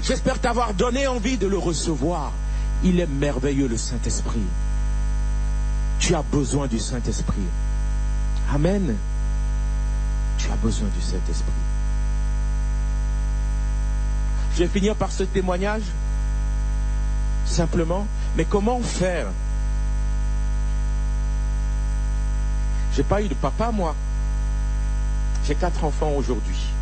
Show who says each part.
Speaker 1: J'espère t'avoir donné envie de le recevoir. Il est merveilleux, le Saint-Esprit. Tu as besoin du Saint-Esprit. Amen. Tu as besoin du Saint-Esprit. Je vais finir par ce témoignage. Simplement. Mais comment faire? J'ai pas eu de papa, moi. J'ai 4 enfants aujourd'hui.